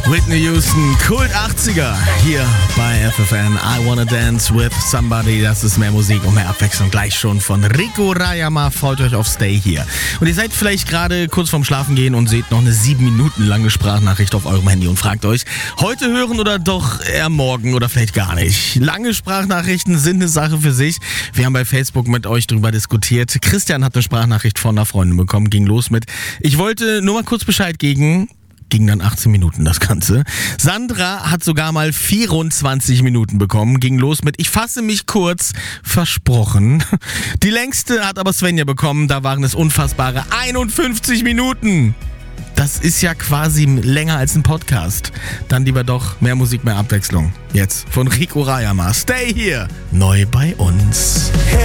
Whitney Houston, Kult 80er, hier bei FFN. I Wanna Dance With Somebody. Das ist mehr Musik und mehr Abwechslung. Gleich schon von Rico Rayama. Freut euch auf Stay hier. Und ihr seid vielleicht gerade kurz vorm Schlafengehen und seht noch eine 7 Minuten lange Sprachnachricht auf eurem Handy und fragt euch, heute hören oder doch eher morgen oder vielleicht gar nicht. Lange Sprachnachrichten sind eine Sache für sich. Wir haben bei Facebook mit euch drüber diskutiert. Christian hat eine Sprachnachricht von einer Freundin bekommen, ging los mit: Ich wollte nur mal kurz Bescheid geben. Ging dann 18 Minuten das Ganze. Sandra hat sogar mal 24 Minuten bekommen. Ging los mit: Ich fasse mich kurz, versprochen. Die längste hat aber Svenja bekommen. Da waren es unfassbare 51 Minuten. Das ist ja quasi länger als ein Podcast. Dann lieber doch mehr Musik, mehr Abwechslung. Jetzt von Rico Rayama. Stay hier. Neu bei uns.